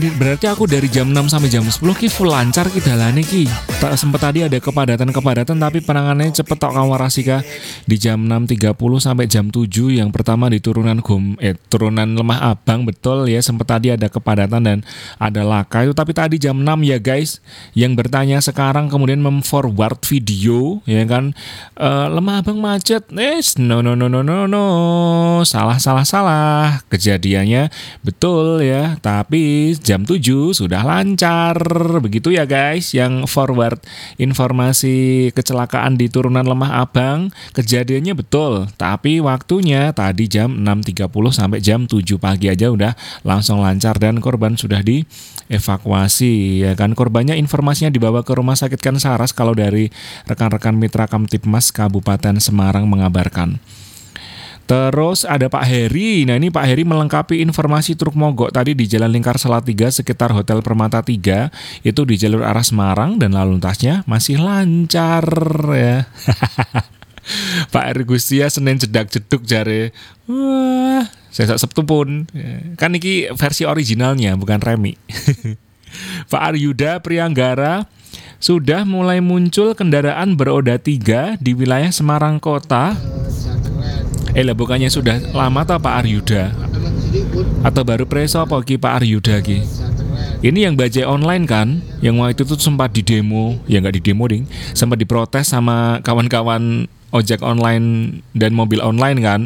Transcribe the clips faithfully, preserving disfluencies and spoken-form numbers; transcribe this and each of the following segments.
Berarti aku dari jam enam sampai jam sepuluh ki full lancar ki dalane ki. Tak sempet tadi ada kepadatan-kepadatan tapi penanganannya cepet tok Kawarasika di jam enam tiga puluh sampai jam tujuh. Yang pertama di turunan Gom eh turunan Lemah Abang, betul ya, sempet tadi ada kepadatan dan ada laka itu, tapi tadi jam enam ya guys. Yang bertanya sekarang kemudian memforward video ya kan, e, Lemah Abang macet. Yes, no no no no no no. Salah salah salah. Kejadiannya betul ya, tapi jam tujuh sudah lancar. Begitu ya guys, yang forward informasi kecelakaan di turunan Lemah Abang, kejadiannya betul, tapi waktunya tadi jam enam tiga puluh sampai jam tujuh pagi aja udah langsung lancar dan korban sudah dievakuasi ya kan. Korbannya informasinya dibawa ke Rumah Sakit Kansaras kalau dari rekan-rekan Mitra Kamtipmas Kabupaten Semarang mengabarkan. Terus ada Pak Heri. Nah ini Pak Heri melengkapi informasi truk mogok tadi di Jalan Lingkar Salatiga sekitar Hotel Permata tiga. Itu di jalur arah Semarang dan lalu lintasnya masih lancar ya. Pak Heri Gustia Senin jedak jeduk jare. Wah, sesok Sabtu pun. Kan ini versi originalnya bukan remi. Pak Aryuda Prianggara, sudah mulai muncul kendaraan beroda tiga di wilayah Semarang Kota. Eh lah bukannya sudah lama tak Pak Aryuda? Atau baru preso apa ki Pak Aryuda ki? Ini yang bajai online kan? Yang waktu itu sempat di demo, ya nggak di demo ding, sempat diprotes sama kawan-kawan ojek online dan mobil online kan?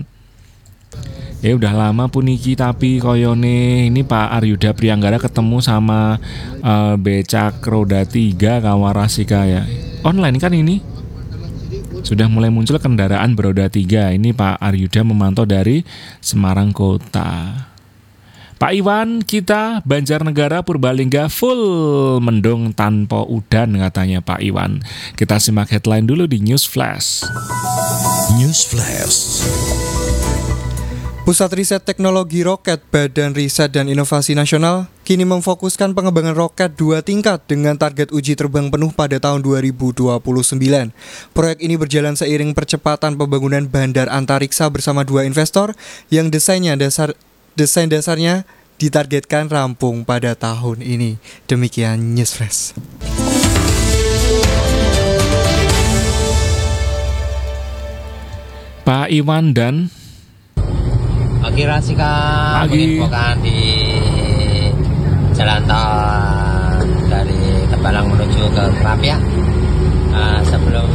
Ya udah lama pun iki, tapi koyone ini Pak Aryuda Prianggara ketemu sama uh, becak roda tiga Kawarasika ya. Online kan ini? Sudah mulai muncul kendaraan beroda tiga. Ini Pak Aryuda memantau dari Semarang Kota. Pak Iwan, kita Banjarnegara Purbalingga full mendung tanpa udan katanya Pak Iwan. Kita simak headline dulu di News Flash. News Flash. Pusat Riset Teknologi Roket Badan Riset dan Inovasi Nasional kini memfokuskan pengembangan roket dua tingkat dengan target uji terbang penuh pada tahun dua ribu dua puluh sembilan. Proyek ini berjalan seiring percepatan pembangunan bandar antariksa bersama dua investor yang desainnya dasar desain dasarnya ditargetkan rampung pada tahun ini. Demikian News Flash. Pak Iwan dan Pagi Rasika menginfokan di jalan tol dari Tembalang menuju ke Krapia. Uh, sebelum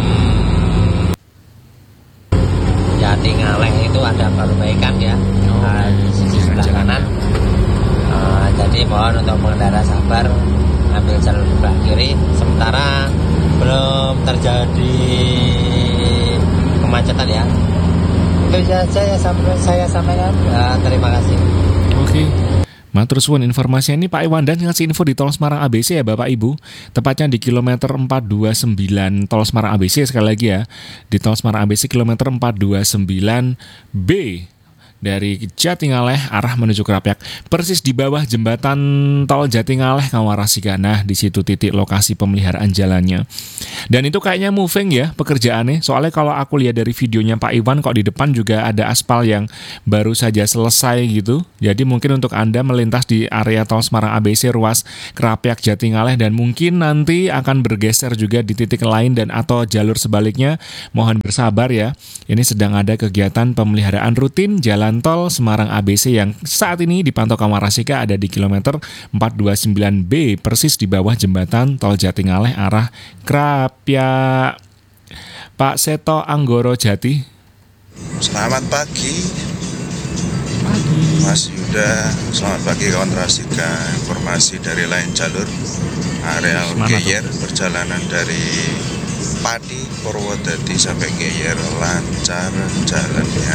Jati Ngaleh itu ada perbaikan ya, uh, di sisi sebelah kanan. Uh, jadi mohon untuk pengendara sabar ambil jalur sebelah kiri. Sementara belum terjadi kemacetan ya. Itu saja ya saya sampaikan. Uh, terima kasih. Oke. Matur suwun informasinya. Ini Pak Iwan dan ngasih info di Tol Semarang A B C ya Bapak Ibu. Tepatnya di kilometer empat dua sembilan Tol Semarang A B C sekali lagi ya. Di Tol Semarang A B C kilometer empat dua sembilan B dari Jatingaleh arah menuju Krapyak, persis di bawah jembatan tol Jatingaleh Kawarasika. Nah, di situ titik lokasi pemeliharaan jalannya. Dan itu kayaknya moving ya pekerjaannya. Soalnya kalau aku lihat dari videonya Pak Iwan kok di depan juga ada aspal yang baru saja selesai gitu. Jadi mungkin untuk Anda melintas di area tol Semarang A B C ruas Krapyak Jatingaleh dan mungkin nanti akan bergeser juga di titik lain dan atau jalur sebaliknya, mohon bersabar ya. Ini sedang ada kegiatan pemeliharaan rutin jalan tol Semarang A B C yang saat ini dipantau Kawarasika ada di kilometer empat dua sembilan B persis di bawah jembatan tol Jatingaleh arah Krapyak. Pak Seto Anggoro Jati. Selamat pagi. Pagi. Mas Yuda, selamat pagi kawan Rasika. Informasi dari lain jalur areal Geyer, perjalanan dari Padi Purwodadi sampai Geyer lancar jalannya.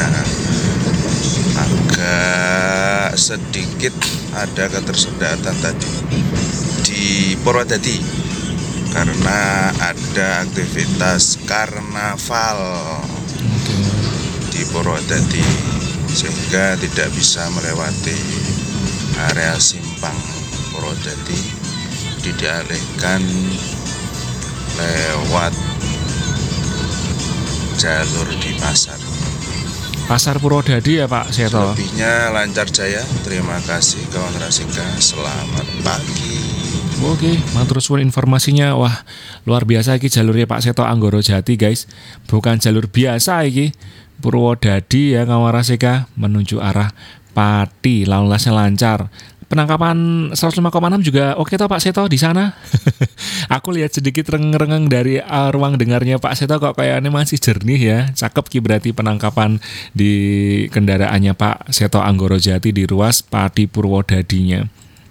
Agak sedikit ada ketersendatan tadi di Purwodadi karena ada aktivitas karnaval di Purwodadi sehingga tidak bisa melewati area simpang Purwodadi, dialihkan lewat jalur di pasar. Pasar Purwodadi ya Pak Seto. Selebihnya lancar jaya. Terima kasih kawan Rasika. Selamat pagi. Oke, matur suwun informasinya. Wah, luar biasa iki jalurnya Pak Seto Anggoro Jati guys. Bukan jalur biasa iki. Purwodadi ya kawan Rasika menuju arah Pati, lalu lintasnya lancar. Penangkapan seratus lima koma enam juga oke toh Pak Seto di sana. Aku lihat sedikit rengeng-rengeng dari uh, ruang dengarnya Pak Seto kok kayaknya masih jernih ya. Cakep ki berarti penangkapan di kendaraannya Pak Seto Anggoro Jati di ruas Pati Purwodadinya.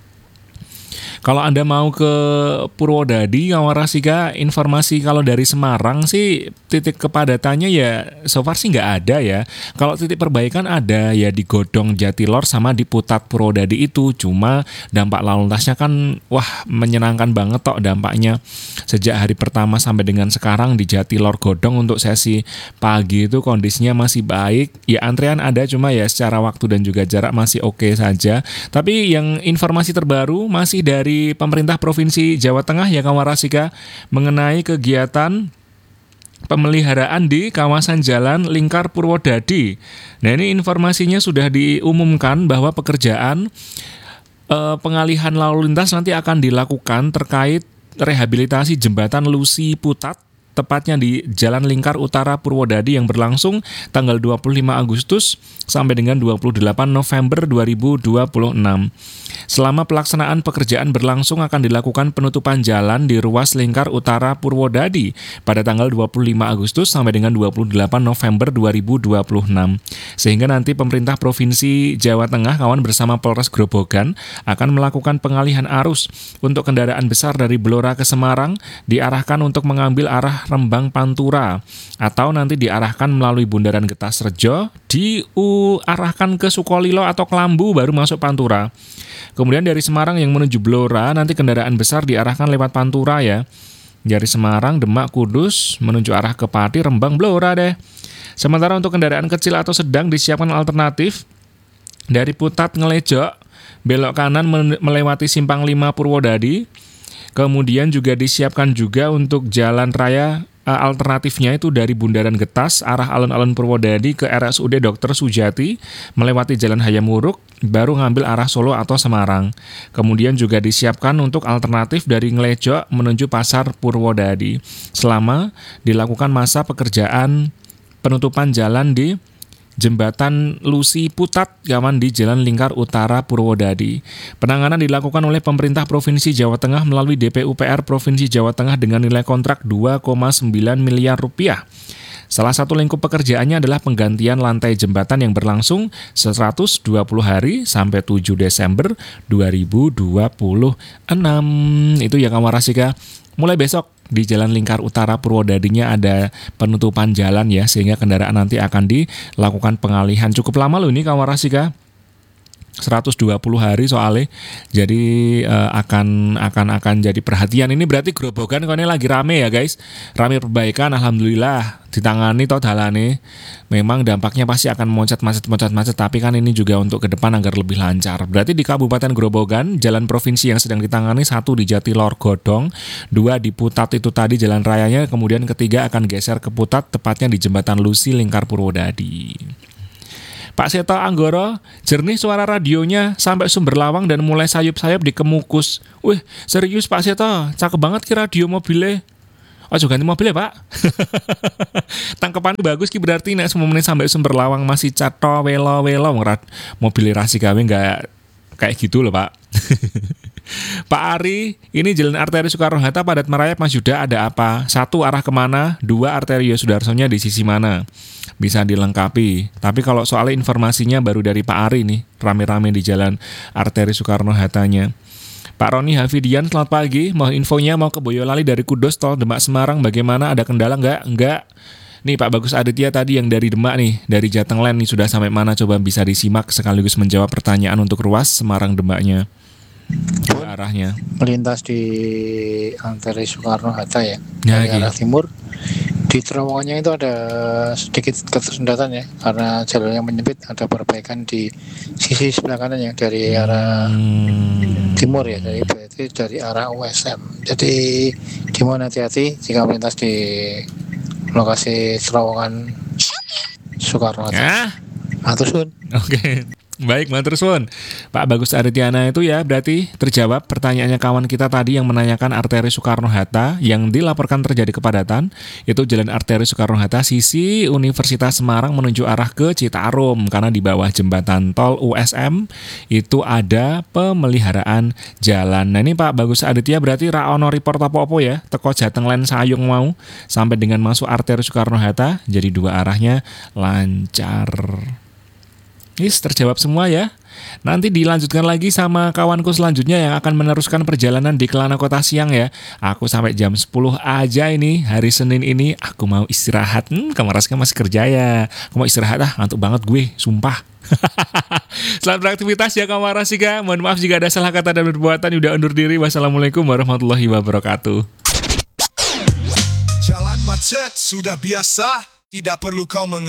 Kalau Anda mau ke Purwodadi, Kawarasika, informasi kalau dari Semarang sih titik kepadatannya ya so far sih nggak ada ya. Kalau titik perbaikan ada ya di Godong Jatilor sama di Putat Purwodadi itu. Cuma dampak lalu lintasnya kan wah menyenangkan banget tok dampaknya. Sejak hari pertama sampai dengan sekarang di Jatilor Godong untuk sesi pagi itu kondisinya masih baik. Ya antrean ada cuma ya secara waktu dan juga jarak masih oke saja. Tapi yang informasi terbaru masih dari pemerintah Provinsi Jawa Tengah ya Kawarasika mengenai kegiatan pemeliharaan di kawasan jalan lingkar Purwodadi. Nah ini informasinya sudah diumumkan bahwa pekerjaan eh, pengalihan lalu lintas nanti akan dilakukan terkait rehabilitasi jembatan Lusi Putat tepatnya di Jalan Lingkar Utara Purwodadi yang berlangsung tanggal dua puluh lima Agustus sampai dengan dua puluh delapan November dua ribu dua puluh enam. Selama pelaksanaan pekerjaan berlangsung akan dilakukan penutupan jalan di ruas Lingkar Utara Purwodadi pada tanggal dua puluh lima Agustus sampai dengan dua puluh delapan November dua ribu dua puluh enam. Sehingga nanti pemerintah Provinsi Jawa Tengah kawan bersama Polres Grobogan akan melakukan pengalihan arus untuk kendaraan besar dari Blora ke Semarang diarahkan untuk mengambil arah Rembang Pantura atau nanti diarahkan melalui Bundaran Getasrejo diarahkan ke Sukolilo atau Kelambu baru masuk Pantura. Kemudian dari Semarang yang menuju Blora nanti kendaraan besar diarahkan lewat Pantura ya. Dari Semarang, Demak, Kudus menuju arah ke Pati, Rembang, Blora deh. Sementara untuk kendaraan kecil atau sedang disiapkan alternatif dari Putat Ngelejok belok kanan melewati Simpang lima Purwodadi. Kemudian juga disiapkan juga untuk jalan raya uh, alternatifnya itu dari Bundaran Getas arah alun-alun Purwodadi ke R S U D Dokter Sujati melewati Jalan Hayam Wuruk baru ngambil arah Solo atau Semarang. Kemudian juga disiapkan untuk alternatif dari Ngelejok menuju Pasar Purwodadi selama dilakukan masa pekerjaan penutupan jalan di Jembatan Lusi Putat kawan di Jalan Lingkar Utara Purwodadi. Penanganan dilakukan oleh pemerintah Provinsi Jawa Tengah melalui D P U P R Provinsi Jawa Tengah dengan nilai kontrak dua koma sembilan miliar rupiah. Salah satu lingkup pekerjaannya adalah penggantian lantai jembatan yang berlangsung seratus dua puluh hari sampai tujuh Desember dua ribu dua puluh enam. Itu ya Kawarasika. Mulai besok di Jalan Lingkar Utara Purwodadinya ada penutupan jalan ya, sehingga kendaraan nanti akan dilakukan pengalihan. Cukup lama loh ini Kawarasika. seratus dua puluh hari soalnya. Jadi uh, akan akan akan jadi perhatian. Ini berarti Grobogan kone lagi rame ya guys. Rame perbaikan alhamdulillah ditangani toh dalane. Memang dampaknya pasti akan macet-macet-macet-macet, tapi kan ini juga untuk ke depan agar lebih lancar. Berarti di Kabupaten Grobogan, jalan provinsi yang sedang ditangani satu di Jatilor Godong, dua di Putat itu tadi jalan rayanya, kemudian ketiga akan geser ke Putat tepatnya di Jembatan Lusi Lingkar Purwodadi. Pak Seto Anggoro, jernih suara radionya sampai Sumber Lawang dan mulai sayup-sayup di Kemukus. Wih, serius Pak Seto, cakep banget ki radio mobilnya. Oh, juga ganti mobilnya Pak. Tangkepan bagus ki berarti nek semua menit sampai Sumber Lawang masih cato welo-welo ngerat mobil rasi gawe nggak kayak gitu loh Pak. Pak Ari, ini jalan arteri Soekarno-Hatta padat merayap Mas Yuda ada apa? Satu arah kemana? Dua arteri Yosudarsonya di sisi mana? Bisa dilengkapi. Tapi kalau soal informasinya baru dari Pak Ari nih, rame-rame di jalan arteri Soekarno-Hattanya. Pak Roni Hafidian, selamat pagi. Mau infonya mau ke Boyolali dari Kudus tol Demak Semarang bagaimana? Ada kendala nggak? Enggak. Nih Pak Bagus Aditya tadi yang dari Demak nih, dari Jatenglen nih sudah sampai mana? Coba bisa disimak sekaligus menjawab pertanyaan untuk ruas Semarang Demaknya. Arahnya melintas di arteri Soekarno-Hatta ya, ya dari arah timur. Di terowongannya itu ada sedikit ketersendatan ya, karena jalurnya menyempit. Ada perbaikan di sisi sebelah kanan yang dari arah hmm. timur ya, dari berarti dari arah U S M. Jadi dimohon hati-hati jika melintas di lokasi terowongan Soekarno-Hatta. Ya. Matur suwun. Oke. Baik, matur suwun. Pak Bagus Arityana itu ya berarti terjawab pertanyaannya kawan kita tadi yang menanyakan arteri Soekarno-Hatta yang dilaporkan terjadi kepadatan. Itu jalan arteri Soekarno-Hatta sisi Universitas Semarang menuju arah ke Citarum. Karena di bawah jembatan tol U S M itu ada pemeliharaan jalan. Nah ini Pak Bagus Aditya berarti ra ono report apa-apa ya. Teko Jateng Len Sayung mau sampai dengan masuk arteri Soekarno-Hatta. Jadi dua arahnya lancar. Yes, terjawab semua ya. Nanti dilanjutkan lagi sama kawanku selanjutnya yang akan meneruskan perjalanan di Kelana Kota siang ya. Aku sampai jam sepuluh aja ini, hari Senin ini. Aku mau istirahat. Hmm, kamu Rasika masih kerja ya. Aku mau istirahat ah, ngantuk banget gue, sumpah. Selamat beraktivitas ya kamu Rasika. Mohon maaf jika ada salah kata dan perbuatan. Udah undur diri. Wassalamualaikum warahmatullahi wabarakatuh. Jalan macet sudah biasa, tidak perlu kau meng